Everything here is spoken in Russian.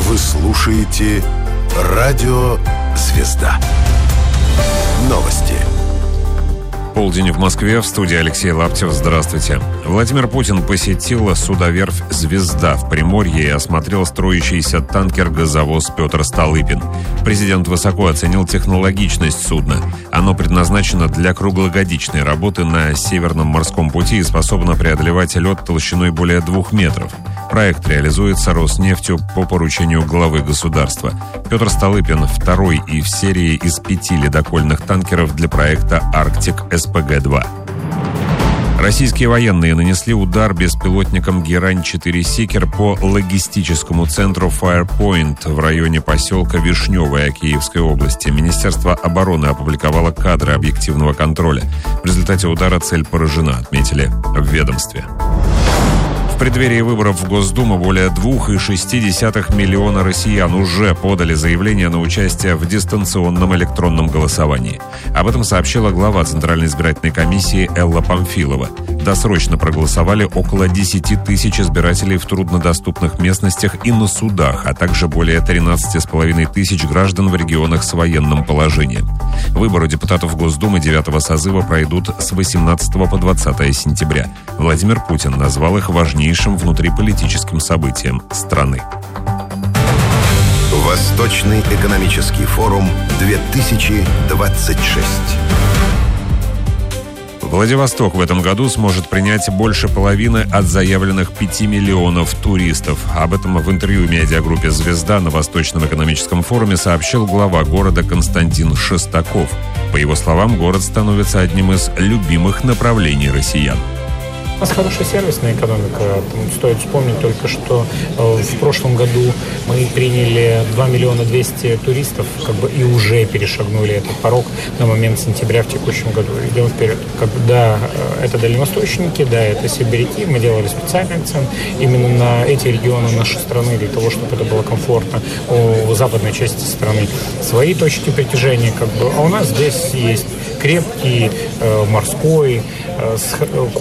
Вы слушаете «Радио Звезда». Новости. Полдень в Москве, в студии Алексей Лаптев. Здравствуйте. Владимир Путин посетил судоверфь «Звезда» в Приморье и осмотрел строящийся танкер-газовоз «Петр Столыпин». Президент высоко оценил технологичность судна. Оно предназначено для круглогодичной работы на Северном морском пути и способно преодолевать лед толщиной более 2 метров. Проект реализуется Роснефтью по поручению главы государства. Петр Столыпин – второй и в серии из 5 ледокольных танкеров для проекта «Арктик СПГ-2». Российские военные нанесли удар беспилотником «Герань-4 Сикер» по логистическому центру Firepoint в районе поселка Вишневая Киевской области. Министерство обороны опубликовало кадры объективного контроля. В результате удара цель поражена, отметили в ведомстве. В преддверии выборов в Госдуму более 2,6 миллиона россиян уже подали заявление на участие в дистанционном электронном голосовании. Об этом сообщила глава Центральной избирательной комиссии Элла Памфилова. Досрочно проголосовали около 10 тысяч избирателей в труднодоступных местностях и на судах, а также более 13,5 тысяч граждан в регионах с военным положением. Выборы депутатов Госдумы 9-го созыва пройдут с 18 по 20 сентября. Владимир Путин назвал их важнейшим внутриполитическим событием страны. Восточный экономический форум 2026. Владивосток в этом году сможет принять больше половины от заявленных 5 миллионов туристов. Об этом в интервью медиагруппе «Звезда» на Восточном экономическом форуме сообщил глава города Константин Шестаков. По его словам, город становится одним из любимых направлений россиян. У нас хорошая сервисная экономика. Стоит вспомнить только, что в прошлом году мы приняли 2 миллиона 200 туристов, и уже перешагнули этот порог на момент сентября в текущем году. Идем вперед. Да, это дальневосточники, да, это сибиряки. Мы делали специальный акцент именно на эти регионы нашей страны, для того, чтобы это было комфортно. В западной части страны свои точки притяжения, а у нас здесь есть крепкий, морской,